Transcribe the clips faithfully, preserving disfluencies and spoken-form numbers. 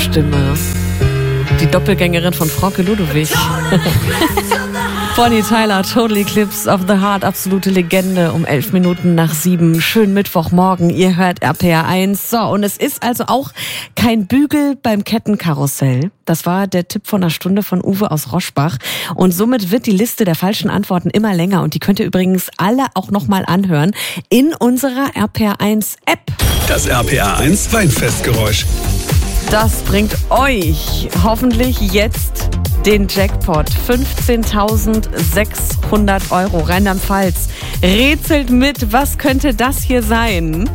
Stimme. Die Doppelgängerin von Frauke Ludowig. Bonnie Tyler, Total Eclipse of the Heart, absolute Legende, um elf Minuten nach sieben. Schönen Mittwochmorgen, ihr hört R P R eins. So, und es ist also auch kein Bügel beim Kettenkarussell. Das war der Tipp von einer Stunde von Uwe aus Roschbach. Und somit wird die Liste der falschen Antworten immer länger. Und die könnt ihr übrigens alle auch nochmal anhören in unserer R P R eins App. Das R P R eins Weinfestgeräusch. Das bringt euch hoffentlich jetzt den Jackpot. fünfzehntausendsechshundert Euro, Rheinland-Pfalz. Rätselt mit, was könnte das hier sein?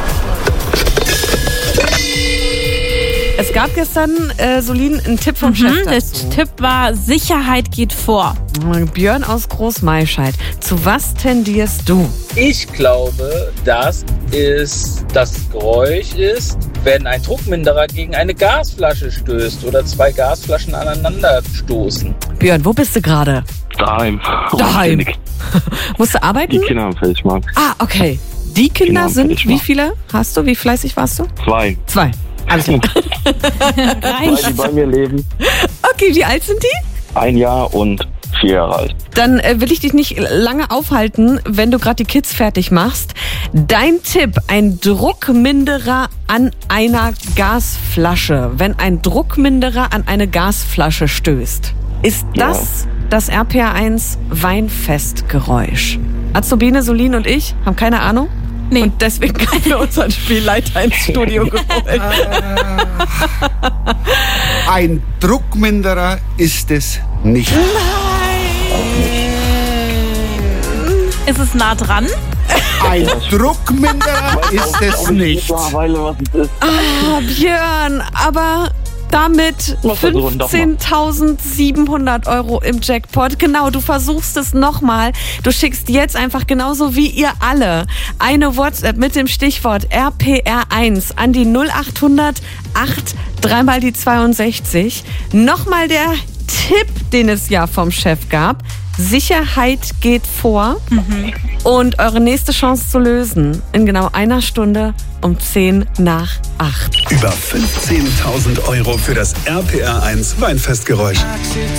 Es gab gestern, äh, Solin, einen Tipp vom Mhm, Chef der dazu. Tipp war, Sicherheit geht vor. Björn aus Großmaischeid. Zu was tendierst du? Ich glaube, dass es das Geräusch ist, wenn ein Druckminderer gegen eine Gasflasche stößt oder zwei Gasflaschen aneinander stoßen. Björn, wo bist du gerade? Daheim. Daheim. Musst du arbeiten? Die Kinder haben fertig gemacht. Ah, okay. Die Kinder Kinder sind, fertig wie machen. viele hast du? Wie fleißig warst du? Zwei. Zwei. Alles klar. Zwei, die bei mir leben. Okay, wie alt sind die? Ein Jahr und vier Jahre alt. Dann äh, will ich dich nicht lange aufhalten, wenn du gerade die Kids fertig machst. Dein Tipp, ein Druckminderer an einer Gasflasche. Wenn ein Druckminderer an eine Gasflasche stößt, ist Ja. das das R P R eins Weinfestgeräusch? Azubine, Solin und ich haben keine Ahnung. Nee. Und deswegen haben wir unseren Spielleiter ins Studio geholt. Ein Druckminderer ist es nicht. Ist es nah dran? Ein Druckminderer ist es nicht. Mittlerweile, was es ist. Ah, Björn, aber damit Wir versuchen doch mal. fünfzehntausendsiebenhundert Euro im Jackpot. Genau, du versuchst es nochmal. Du schickst jetzt einfach genauso wie ihr alle eine WhatsApp mit dem Stichwort R P R eins an die null acht hundert acht dreimal die zweiundsechzig. Nochmal der Tipp, den es ja vom Chef gab. Sicherheit geht vor. Mhm. Und eure nächste Chance zu lösen in genau einer Stunde um zehn nach acht. Über fünfzehntausend Euro für das R P R eins Weinfestgeräusch.